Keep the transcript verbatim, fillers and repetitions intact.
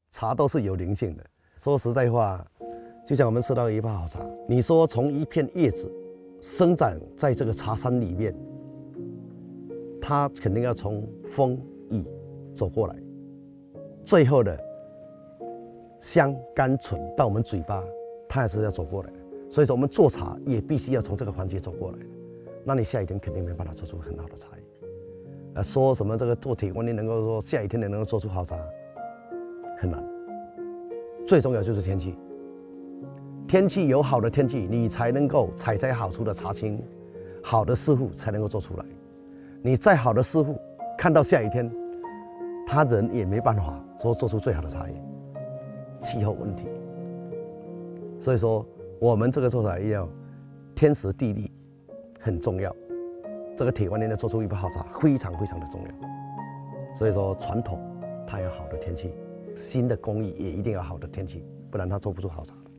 茶都是有灵性的。说实在话，就像我们吃到一泡好茶，你说从一片叶子生长在这个茶山里面，它肯定要从风雨走过来，最后的香甘醇到我们嘴巴，它还是要走过来的。所以说，我们做茶也必须要从这个环节走过来。那你下雨天肯定没办法做出很好的茶叶。呃，说什么这个做铁观音能够说下雨天能够做出好茶，很难。最重要就是天气，天气有好的天气，你才能够采摘好出的茶青，好的师傅才能够做出来。你再好的师傅，看到下雨天，他人也没办法说做出最好的茶叶，气候问题。所以说，我们这个做茶也要天时地利很重要。这个铁观音要做出一杯好茶，非常非常的重要。所以说，传统它要好的天气，新的工艺也一定要好的天气，不然它做不出好茶。